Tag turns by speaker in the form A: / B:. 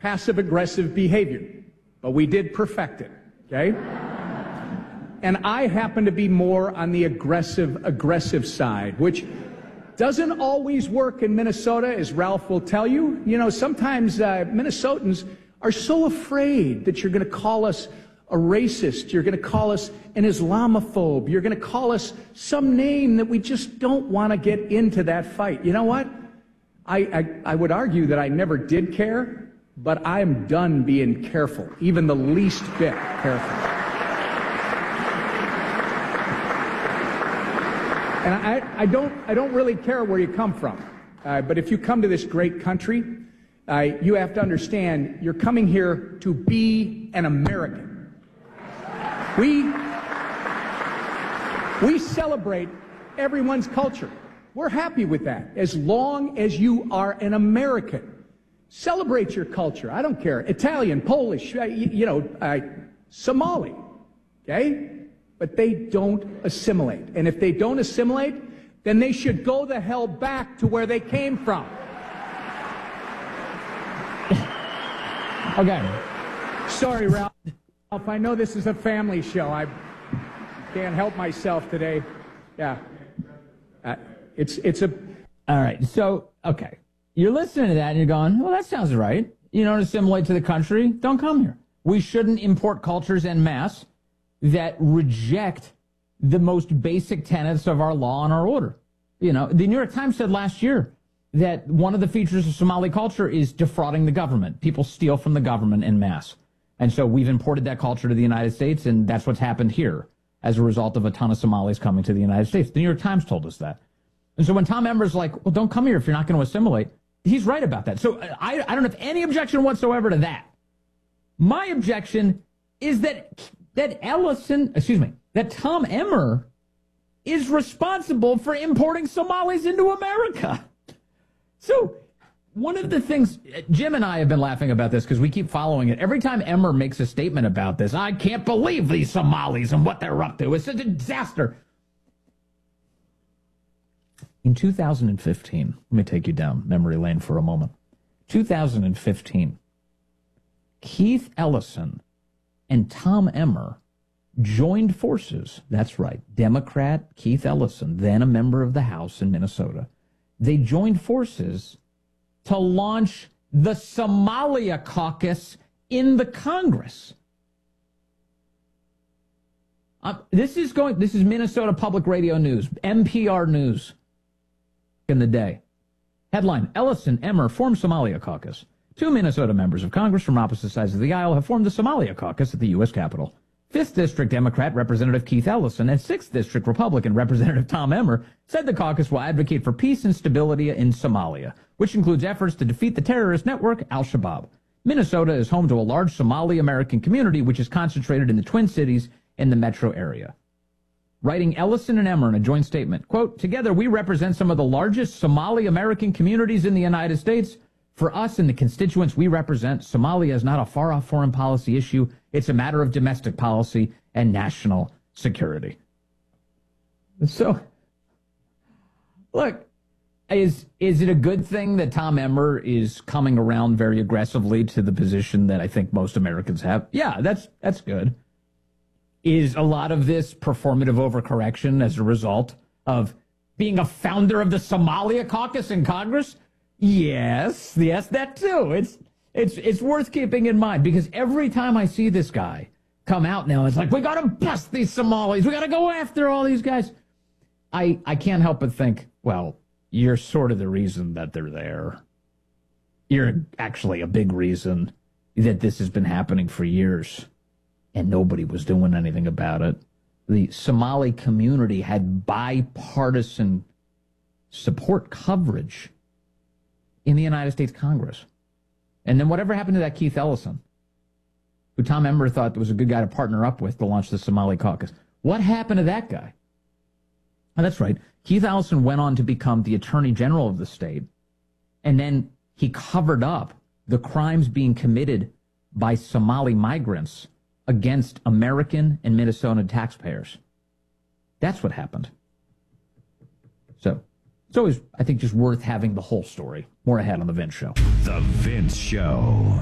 A: passive-aggressive behavior, but we did perfect it, okay? And I happen to be more on the aggressive side, which doesn't always work in Minnesota, as Ralph will tell you. You know, sometimes Minnesotans are so afraid that you're going to call us a racist, you're going to call us an Islamophobe, you're going to call us some name that we just don't want to get into that fight. You know what? I would argue that I never did care, but I'm done being careful, even the least bit careful. And I don't really care where you come from, but if you come to this great country, you have to understand you're coming here to be an American. We celebrate everyone's culture. We're happy with that, as long as you are an American. Celebrate your culture. I don't care. Italian, Polish, Somali, okay? But they don't assimilate. And if they don't assimilate, then they should go the hell back to where they came from. Okay. Sorry, Ralph. I know this is a family show. I can't help myself today. Yeah. It's a...
B: All right. So, okay. You're listening to that and you're going, well, that sounds right. You don't assimilate to the country, don't come here. We shouldn't import cultures en masse that reject the most basic tenets of our law and our order. You know, the New York Times said last year that one of the features of Somali culture is defrauding the government. People steal from the government en masse. And so we've imported that culture to the United States, and that's what's happened here as a result of a ton of Somalis coming to the United States. The New York Times told us that. And so when Tom Emmer's like, well, don't come here if you're not going to assimilate, he's right about that. So I don't have any objection whatsoever to that. My objection is that Tom Emmer is responsible for importing Somalis into America. So one of the things, Jim and I have been laughing about this because we keep following it. Every time Emmer makes a statement about this, I can't believe these Somalis and what they're up to. It's such a disaster. In 2015, let me take you down memory lane for a moment. 2015, Keith Ellison and Tom Emmer joined forces. That's right. Democrat Keith Ellison, then a member of the House in Minnesota. They joined forces to launch the Somalia Caucus in the Congress. This is Minnesota Public Radio News, NPR News in the day. Headline, Ellison, Emmer form Somalia Caucus. Two Minnesota members of Congress from opposite sides of the aisle have formed the Somalia Caucus at the U.S. Capitol. 5th District Democrat Representative Keith Ellison and 6th District Republican Representative Tom Emmer said the caucus will advocate for peace and stability in Somalia, which includes efforts to defeat the terrorist network Al-Shabaab. Minnesota is home to a large Somali American community, which is concentrated in the Twin Cities and the metro area. Writing Ellison and Emmer in a joint statement, quote, together we represent some of the largest Somali American communities in the United States. For us and the constituents we represent, Somalia is not a far-off foreign policy issue. It's a matter of domestic policy and national security. So, look, is it a good thing that Tom Emmer is coming around very aggressively to the position that I think most Americans have? Yeah, that's good. Is a lot of this performative overcorrection as a result of being a founder of the Somalia Caucus in Congress? Yes, that too. It's worth keeping in mind because every time I see this guy come out now, it's like, we got to bust these Somalis. We got to go after all these guys. I can't help but think, well, you're sort of the reason that they're there. You're actually a big reason that this has been happening for years and nobody was doing anything about it. The Somali community had bipartisan support coverage in the United States Congress. And then whatever happened to that Keith Ellison, who Tom Emmer thought was a good guy to partner up with to launch the Somali Caucus? What happened to that guy? Oh, that's right. Keith Ellison went on to become the Attorney General of the state, and then he covered up the crimes being committed by Somali migrants against American and Minnesota taxpayers. That's what happened. So it's always, I think, just worth having the whole story. More ahead on The Vince Show.
C: The Vince Show.